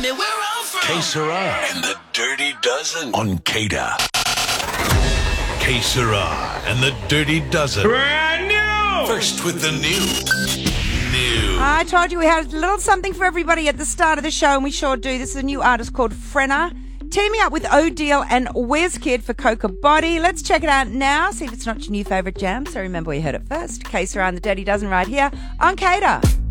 Que Sera and the Dirty Dozen on Kata. Que Sera and the Dirty Dozen. Brand new! First with the new. I told you we had a little something for everybody at the start of the show, and we sure do. This is a new artist called Frenna, teaming up with O'Deal and WizKid for Coca Body. Let's check it out now, see if it's not your new favourite jam. So remember, we heard it first. Que Sera and the Dirty Dozen right here on Kata.